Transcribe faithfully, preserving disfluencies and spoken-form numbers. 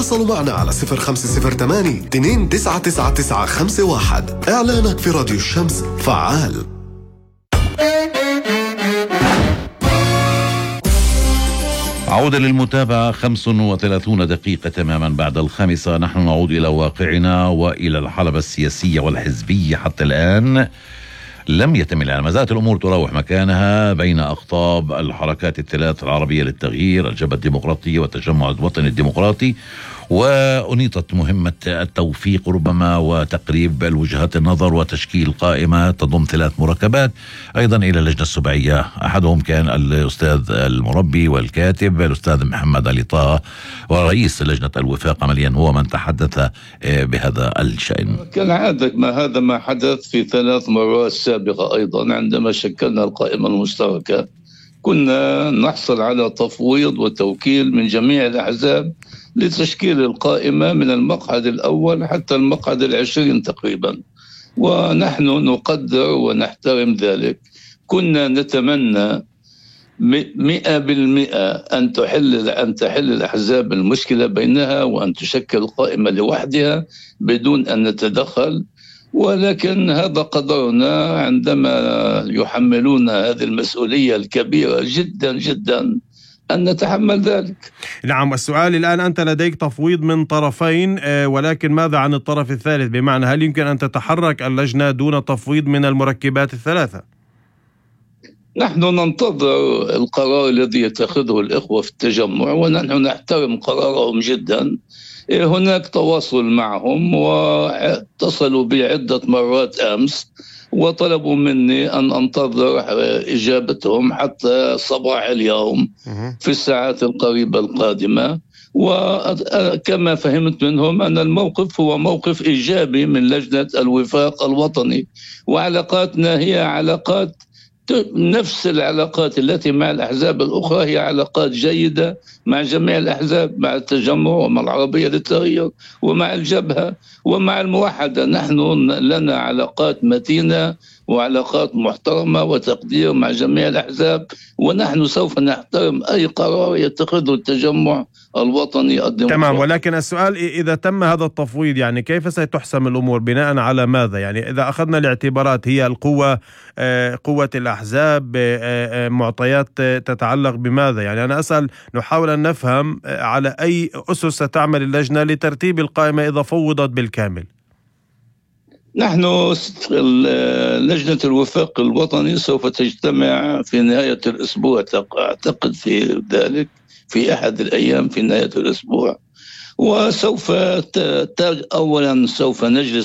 تواصلوا معنا على صفر خمسة صفر ثمانية اثنين تسعة تسعة تسعة خمسة واحد. إعلانك في راديو الشمس فعال. عودة للمتابعة. خمس وثلاثون دقيقة تماما بعد الخامسة. نحن نعود إلى واقعنا وإلى الحلبة السياسية والحزبية. حتى الآن لم يتم الآن، ما زالت الأمور تراوح مكانها بين أقطاب الحركات الثلاث: العربية للتغيير، الجبهة الديمقراطية، والتجمع الوطني الديمقراطي. وأنيطت مهمة التوفيق ربما وتقريب الوجهات النظر وتشكيل قائمة تضم ثلاث مركبات أيضا إلى اللجنة السبعية. أحدهم كان الأستاذ المربي والكاتب الأستاذ محمد علي طه، ورئيس لجنة الوفاق عمليا هو من تحدث بهذا الشأن. كالعادة ما هذا ما حدث في ثلاث مرات سابقة أيضا. عندما شكلنا القائمة المشتركة كنا نحصل على تفويض وتوكيل من جميع الأحزاب لتشكيل القائمة من المقعد الأول حتى المقعد العشرين تقريبا، ونحن نقدر ونحترم ذلك. كنا نتمنى مئة بالمئة أن تحل أن تحل الأحزاب المشكلة بينها وأن تشكل قائمة لوحدها بدون أن نتدخل، ولكن هذا قدرنا عندما يحملون هذه المسؤولية الكبيرة جدا جدا أن نتحمل ذلك. نعم. السؤال الآن، أنت لديك تفويض من طرفين، ولكن ماذا عن الطرف الثالث؟ بمعنى هل يمكن أن تتحرك اللجنة دون تفويض من المركبات الثلاثة؟ نحن ننتظر القرار الذي يتخذه الإخوة في التجمع ونحن نحترم قرارهم جدا. هناك تواصل معهم واتصلوا بي عدة مرات أمس وطلبوا مني أن أنتظر إجابتهم حتى صباح اليوم في الساعات القريبة القادمة. وكما فهمت منهم أن الموقف هو موقف إيجابي من لجنة الوفاق الوطني، وعلاقاتنا هي علاقات نفس العلاقات التي مع الأحزاب الأخرى، هي علاقات جيدة مع جميع الأحزاب، مع التجمع ومع العربية للتغيير ومع الجبهة ومع الموحدة. نحن لنا علاقات متينة وعلاقات محترمة وتقدير مع جميع الأحزاب، ونحن سوف نحترم أي قرار يتخذه التجمع الوطني الديمقراطي. تمام. ولكن السؤال، إذا تم هذا التفويض يعني كيف ستحسم الأمور؟ بناء على ماذا؟ يعني إذا أخذنا الاعتبارات هي القوة، قوة الأحزاب، معطيات تتعلق بماذا؟ يعني أنا أسأل، نحاول أن نفهم على أي أسس ستعمل اللجنة لترتيب القائمة إذا فوضت بالكامل. نحن لجنة الوفاق الوطني سوف تجتمع في نهاية الأسبوع، أعتقد في ذلك في أحد الأيام في نهاية الأسبوع، وسوف أولا سوف نجلس